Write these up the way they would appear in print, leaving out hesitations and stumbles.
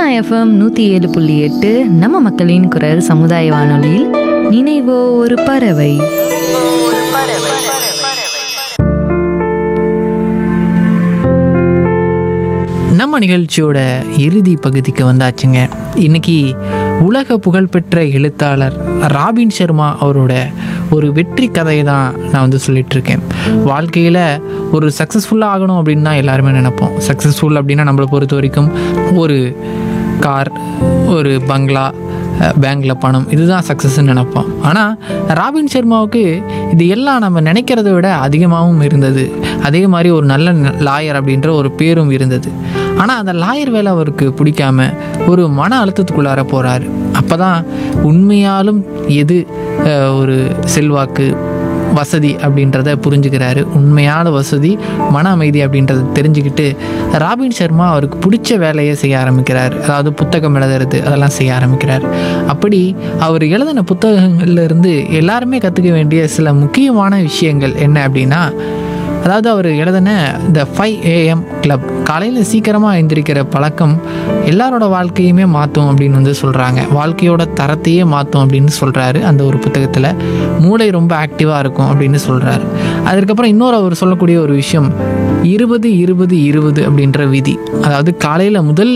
Sona FM 107.8 நம்ம மக்களின் குரல் சமுதாய வானொலியில் நினைவோ ஒரு பறவை. நம்ம நிகழ்ச்சியோட இறுதி பகுதிக்கு வந்தாச்சுங்க. இன்னைக்கு உலக புகழ்பெற்ற எழுத்தாளர் ராபின் சர்மா அவரோட ஒரு வெற்றி கதையை தான் நான் சொல்லிட்டு இருக்கேன். வாழ்க்கையில் ஒரு சக்ஸஸ்ஃபுல்லாக ஆகணும் அப்படின்னு தான் எல்லாருமே நினைப்போம். சக்ஸஸ்ஃபுல் அப்படின்னா நம்மளை பொறுத்த வரைக்கும் ஒரு கார், ஒரு பங்களா, பேங்க்கில் பணம், இதுதான் சக்ஸஸ்ன்னு நினைப்போம். ஆனால் ராபின் சர்மாவுக்கு இது எல்லாம் நம்ம நினைக்கிறத விட அதிகமாகவும் இருந்தது. அதே மாதிரி ஒரு நல்ல லாயர் அப்படின்ற ஒரு பேரும் இருந்தது. ஆனால் அந்த லாயர் வேலை அவருக்கு பிடிக்காம ஒரு மன அழுத்தத்துக்குள்ளார போகிறாரு. அப்போ தான் உண்மையாலும் எது ஒரு செல்வாக்கு, வசதி அப்படின்றத புரிஞ்சுக்கிறாரு. உண்மையான வசதி மன அமைதி அப்படின்றத தெரிஞ்சுக்கிட்டு ராபின் சர்மா அவருக்கு பிடிச்ச வேலையை செய்ய ஆரம்பிக்கிறார். அதாவது புத்தகம் எழுதுறது, அதெல்லாம் செய்ய ஆரம்பிக்கிறார். அப்படி அவர் எழுதின புத்தகங்கள்லேருந்து எல்லாருமே கற்றுக்க வேண்டிய சில முக்கியமான விஷயங்கள் என்ன அப்படின்னா, அதாவது அவர் எழுதின இந்த 5 AM கிளப், காலையில் சீக்கிரமாக எழுந்திரிக்கிற பழக்கம் எல்லாரோட வாழ்க்கையுமே மாற்றும் அப்படின்னு சொல்கிறாங்க. வாழ்க்கையோட தரத்தையே மாற்றும் அப்படின்னு சொல்கிறாரு. அந்த ஒரு புத்தகத்தில் மூளை ரொம்ப ஆக்டிவாக இருக்கும் அப்படின்னு சொல்கிறாரு. அதுக்கப்புறம் இன்னொரு அவர் சொல்லக்கூடிய ஒரு விஷயம் 20-20-20 அப்படின்ற விதி. அதாவது காலையில் முதல்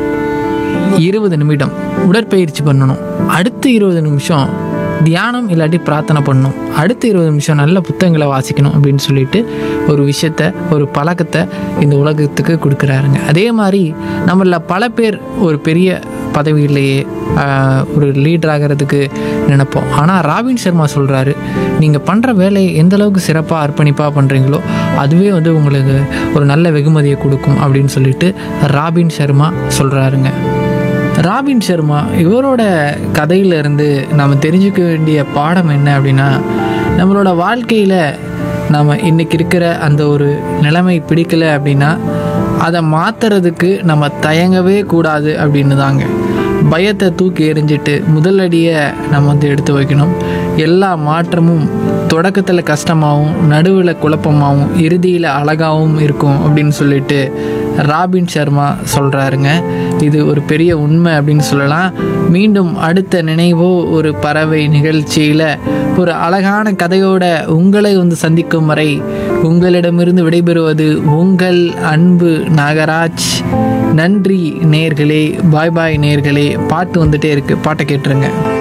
20 நிமிடம் உடற்பயிற்சி பண்ணணும், அடுத்த 20 நிமிஷம் தியானம் இல்லாட்டி பிரார்த்தனை பண்ணணும், அடுத்த 20 நிமிஷம் நல்ல புத்தகங்களை வாசிக்கணும் அப்படின்னு சொல்லிட்டு ஒரு விஷயத்த, ஒரு பழக்கத்தை இந்த உலகத்துக்கு கொடுக்குறாருங்க. அதே மாதிரி நம்மள பல பேர் ஒரு பெரிய பதவியிலேயே ஒரு லீடர் ஆகிறதுக்கு நினைப்போம். ஆனால் ராபின் சர்மா சொல்கிறாரு, நீங்கள் பண்ணுற வேலையை எந்த அளவுக்கு சிறப்பாக அர்ப்பணிப்பாக பண்ணுறீங்களோ அதுவே உங்களுக்கு ஒரு நல்ல வெகுமதியை கொடுக்கும் அப்படின்னு சொல்லிட்டு ராபின் சர்மா சொல்கிறாருங்க. ராபின் சர்மா இவரோட கதையிலேருந்து நம்ம தெரிஞ்சுக்க வேண்டிய பாடம் என்ன அப்படின்னா, நம்மளோட வாழ்க்கையில் நம்ம இன்றைக்கி இருக்கிற அந்த ஒரு நிலைமை பிடிக்கலை அப்படின்னா அதை மாற்றுறதுக்கு நம்ம தயங்கவே கூடாது அப்படின்னு தாங்க. பயத்தை தூக்கி எறிஞ்சிட்டு முதலடியை நம்ம எடுத்து வைக்கணும். எல்லா மாற்றமும் தொடக்கத்தில் கஷ்டமாகவும், நடுவில் குழப்பமாகவும், இறுதியில் அழகாகவும் இருக்கும் அப்படின்னு சொல்லிட்டு ராபின் சர்மா சொல்கிறாருங்க. இது ஒரு பெரிய உண்மை அப்படின்னு சொல்லலாம். மீண்டும் அடுத்த நினைவோ ஒரு பறவை நிகழ்ச்சியில் ஒரு அழகான கதையோட உங்களை சந்திக்கும் வரை உங்களிடமிருந்து விடைபெறுவது உங்கள் அன்பு நாகராஜ். நன்றி நேயர்களே, பாய் பாய் நேயர்களே. பாட்டு வந்துட்டே இருக்கு, பாட்டை கேட்டுருங்க.